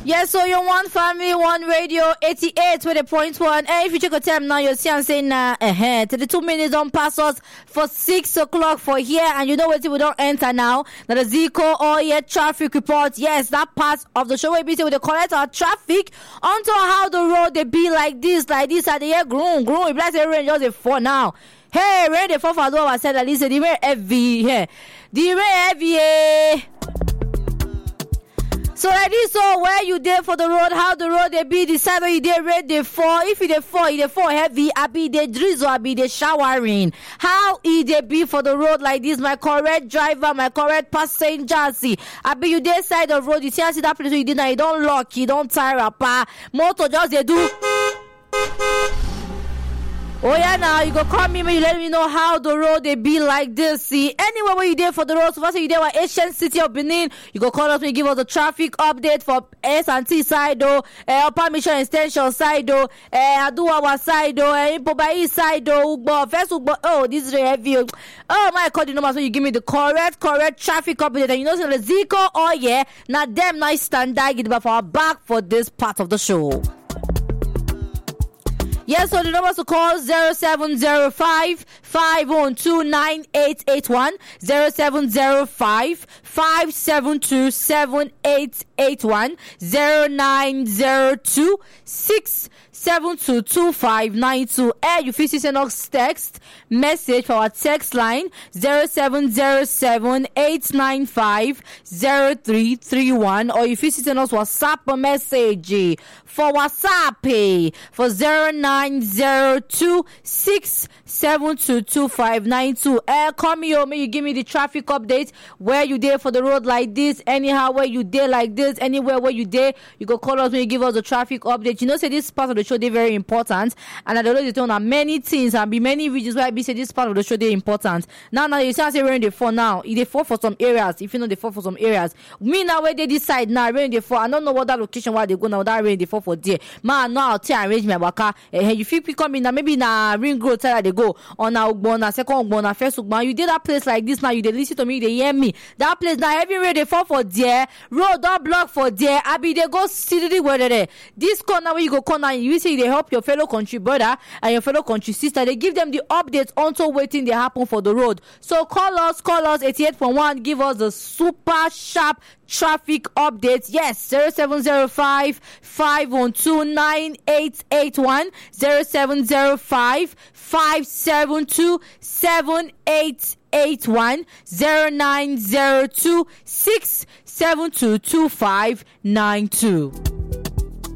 Yes, so you're one family, one radio, 88 with a point one. And if you check your time now, you're saying 32 minutes don't pass us for 6 o'clock for here. And you know what? We don't enter now. Now the Zico Oye traffic report. Yes, that part of the show will be with the correct our traffic onto how the road they be like this at the year groom. If let's say rain just a 4 now. Hey, rain the 4 for the I said at least the rain heavy here. The rain heavy. So like this, so where you there for the road, how the road they be, decide where you there, red they fall. If it they fall heavy, I be the drizzle, I be the showering. How they be for the road like this, my correct driver, my correct passenger, see. I be you there side of road, you see that place where you did now, you don't lock, you don't tire apart. Motor just they do. Oh yeah, now you go call me when you let me know how the road they be like this. See, anywhere where you there for the road, so first you there with Ancient City of Benin, you go call us when you give us a traffic update for S&T side though, Upper Mission Extension side though, Aduwawa side though, Impobai side though, Ugbo, first Ugbo. Oh, this is heavy. Oh my God, the number so you give me the correct traffic update, and you know so the Zico. Oh yeah, now them nice standard get for our back for this part of the show. Yes, so the numbers to call 0705 512 9881, 0705 572 7881, 0902 6722592. You feel send us text message for our text line 0707 895 0331, or you feel send us WhatsApp message for WhatsApp for 0902 6722592. Call me or may you give me the traffic update where you there for the road like this, anyhow where you there like this, anywhere where you there, you go call us when you give us the traffic update. You know, say this part of the show they very important, and I don't know they tell on many things and be many regions where I be say this part of the show they important. Now you say rain they fall now. It they fall for some areas. If you know they fall for some areas, me now where they decide now rain they fall. I don't know what that location where they go now. That rain they fall for there. Man, now I'll tell arrange my waka. You feel pick up in maybe na ring road tell they go on na Ugbo, na second Ugbo, na first Ugbo. You did that place like this now. You they listen to me, they hear me. That place now every rain they fall for there. Road don't block for there. I be they go city where they. This corner where you go corner, you see they help your fellow country brother and your fellow country sister. They give them the updates onto waiting they happen for the road. So call us 88.1. Give us the super sharp traffic updates. Yes, 0705 512 9881, 0705 572 7881, 0902 6722592.